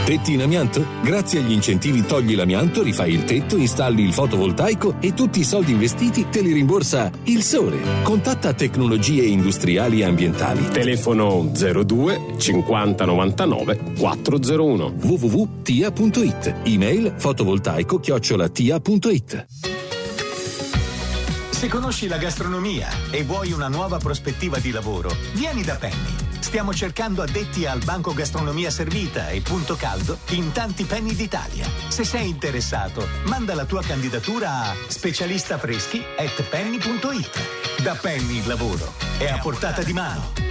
Tetti in amianto? Grazie agli incentivi Togli l'amianto, rifai il tetto, installi il fotovoltaico e tutti i soldi investiti te li rimborsa il Sole. Contatta Tecnologie Industriali e Ambientali. Telefono 02 50 99 401. www.tia.it. Email fotovoltaico@tia.it. Se conosci la gastronomia e vuoi una nuova prospettiva di lavoro, vieni da Penny. Stiamo cercando addetti al banco gastronomia servita e punto caldo in tanti Penny d'Italia. Se sei interessato, manda la tua candidatura a specialistafreschi@penny.it. Da Penny il lavoro è a portata di mano.